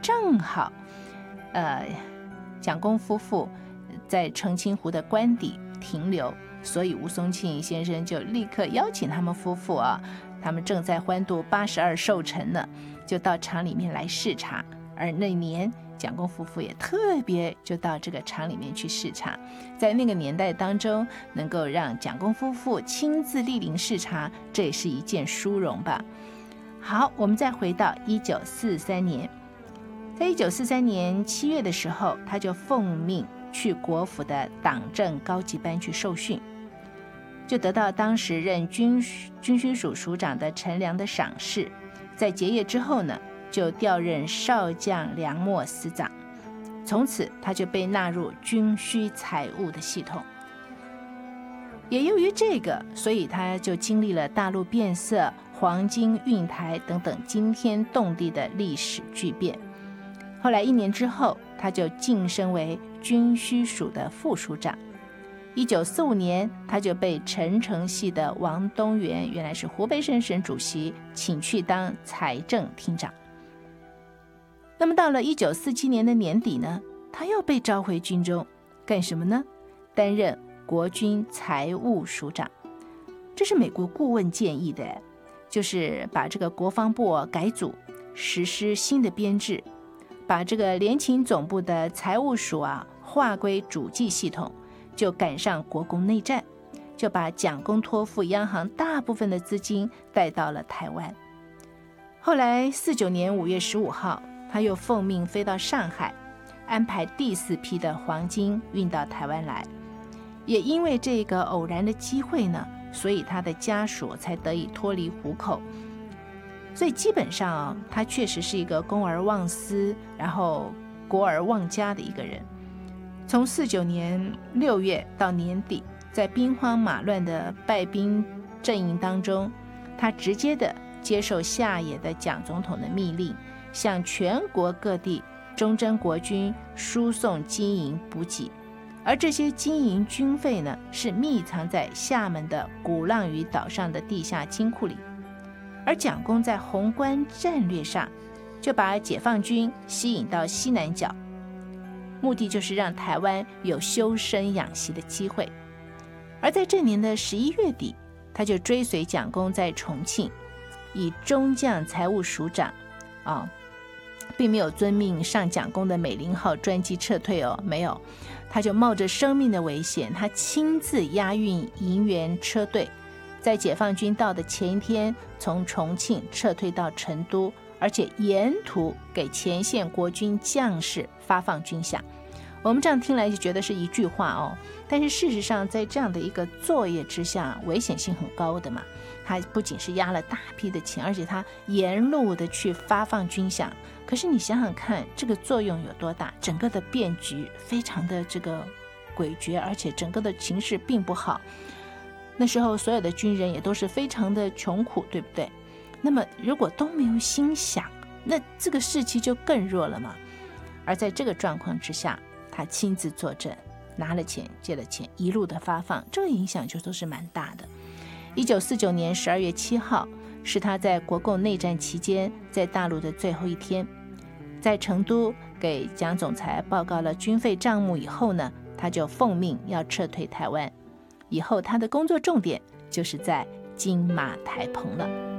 正好蒋公夫妇在澄清湖的官邸停留，所以吴松庆先生就立刻邀请他们夫妇他们正在欢度82寿辰呢，就到厂里面来视察。而那年蒋公夫妇也特别就到这个厂里面去视察，在那个年代当中，能够让蒋公夫妇亲自莅临视察，这也是一件殊荣吧。好，我们再回到1943年，在1943年7月的时候，他就奉命去国府的党政高级班去受训，就得到当时任军需署署长的陈良的赏识。在结业之后呢，就调任少将梁默司长，从此他就被纳入军需财务的系统。也由于这个，所以他就经历了大陆变色、黄金运台等等惊天动地的历史巨变。后来1年之后，他就晋升为军需署的副署长。1945年，他就被陈诚系的王东元，原来是湖北省省主席，请去当财政厅长。那么到了1947年的年底呢，他又被召回军中，干什么呢？担任国军财务署长。这是美国顾问建议的，就是把这个国防部改组，实施新的编制，把这个联勤总部的财务署划归主计系统，就赶上国共内战，就把蒋公托付央行大部分的资金带到了台湾。后来49年5月15号，他又奉命飞到上海，安排第4批的黄金运到台湾来。也因为这个偶然的机会呢，所以他的家属才得以脱离虎口。所以基本上他确实是一个公而忘私，然后国而忘家的一个人。从49年6月到年底，在兵荒马乱的败兵阵营当中，他直接的接受下野的蒋总统的密令，向全国各地忠贞国军输送金银补给，而这些金银军费呢，是密藏在厦门的鼓浪屿岛上的地下金库里。而蒋公在宏观战略上，就把解放军吸引到西南角，目的就是让台湾有修身养息的机会。而在这年的11月底，他就追随蒋公在重庆，以中将财务署长并没有遵命上蒋公的美龄号专机撤退没有，他就冒着生命的危险，他亲自押运银元车队，在解放军到的前一天，从重庆撤退到成都，而且沿途给前线国军将士发放军饷。我们这样听来就觉得是一句话但是事实上在这样的一个作业之下，危险性很高的嘛。他不仅是押了大批的钱，而且他沿路的去发放军饷。可是你想想看，这个作用有多大？整个的变局非常的这个诡谲，而且整个的情势并不好。那时候所有的军人也都是非常的穷苦，对不对？那么如果都没有心想，那这个士气就更弱了嘛。而在这个状况之下，他亲自坐镇，拿了钱借了钱，一路的发放，这个影响就都是蛮大的。1949年12月7号是他在国共内战期间在大陆的最后一天，在成都给蒋总裁报告了军费账目以后呢，他就奉命要撤退台湾。以后他的工作重点就是在金马台澎了。